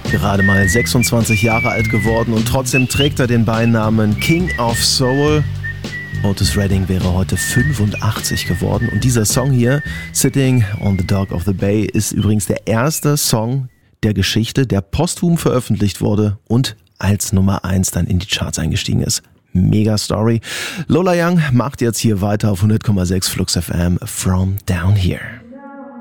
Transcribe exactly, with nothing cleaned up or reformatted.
Gerade mal sechsundzwanzig Jahre alt geworden und trotzdem trägt er den Beinamen King of Soul. Otis Redding wäre heute fünfundachtzig geworden und dieser Song hier, Sitting on the Dock of the Bay, ist übrigens der erste Song der Geschichte, der posthum veröffentlicht wurde und als Nummer eins dann in die Charts eingestiegen ist. Mega Story. Lola Young macht jetzt hier weiter auf hundert Komma sechs Flux F M From Down Here.